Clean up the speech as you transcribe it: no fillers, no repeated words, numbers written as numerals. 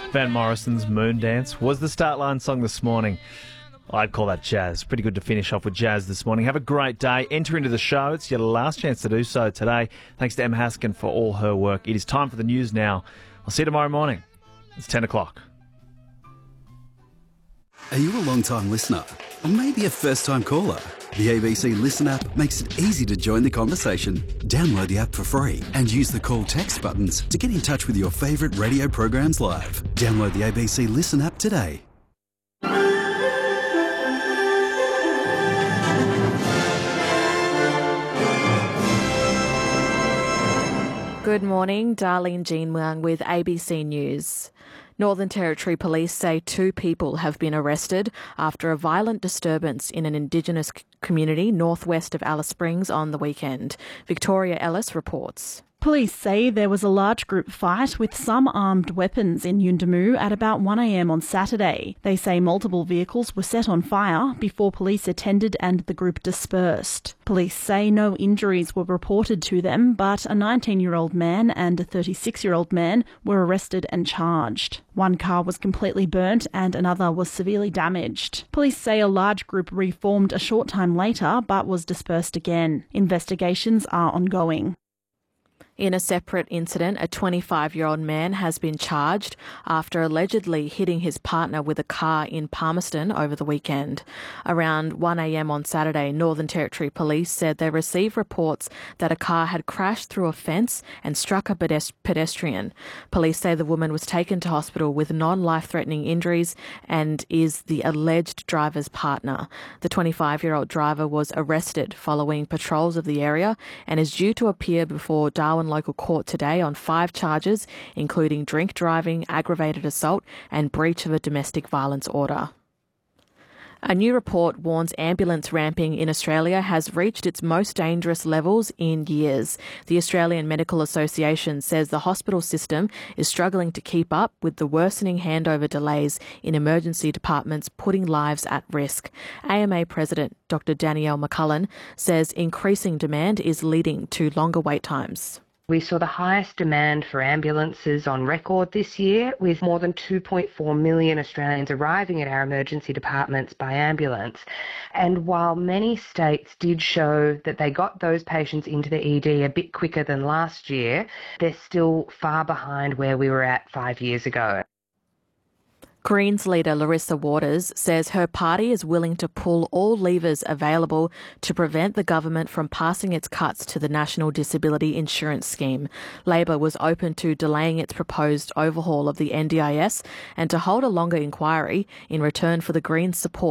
Van Morrison's Moon Dance was the start line song this morning. I'd call that jazz. Pretty good to finish off with jazz this morning. Have a great day. Enter into the show. It's your last chance to do so today. Thanks to Em Haskin for all her work. It is time for the news now. I'll see you tomorrow morning. It's 10 o'clock. Are you a long-time listener? Or maybe a first-time caller? The ABC Listen app makes it easy to join the conversation. Download the app for free and use the call text buttons to get in touch with your favourite radio programs live. Download the ABC Listen app today. Good morning, Darlene Jean Wang with ABC News. Northern Territory Police say 2 people have been arrested after a violent disturbance in an Indigenous community northwest of Alice Springs on the weekend. Victoria Ellis reports. Police say there was a large group fight with some armed weapons in Yuendumu at about 1 a.m. on Saturday. They say multiple vehicles were set on fire before police attended and the group dispersed. Police say no injuries were reported to them, but a 19-year-old man and a 36-year-old man were arrested and charged. One car was completely burnt and another was severely damaged. Police say a large group reformed a short time later but was dispersed again. Investigations are ongoing. In a separate incident, a 25-year-old man has been charged after allegedly hitting his partner with a car in Palmerston over the weekend. Around 1 a.m. on Saturday, Northern Territory Police said they received reports that a car had crashed through a fence and struck a pedestrian. Police say the woman was taken to hospital with non-life-threatening injuries and is the alleged driver's partner. The 25-year-old driver was arrested following patrols of the area and is due to appear before Darwin Local Court today on 5 charges, including drink driving, aggravated assault and breach of a domestic violence order. A new report warns ambulance ramping in Australia has reached its most dangerous levels in years. The Australian Medical Association says the hospital system is struggling to keep up with the worsening handover delays in emergency departments, putting lives at risk. AMA President Dr. Danielle McCullin says increasing demand is leading to longer wait times. We saw the highest demand for ambulances on record this year, with more than 2.4 million Australians arriving at our emergency departments by ambulance. And while many states did show that they got those patients into the ED a bit quicker than last year, they're still far behind where we were at 5 years ago. Greens leader Larissa Waters says her party is willing to pull all levers available to prevent the government from passing its cuts to the National Disability Insurance Scheme. Labor was open to delaying its proposed overhaul of the NDIS and to hold a longer inquiry in return for the Greens' support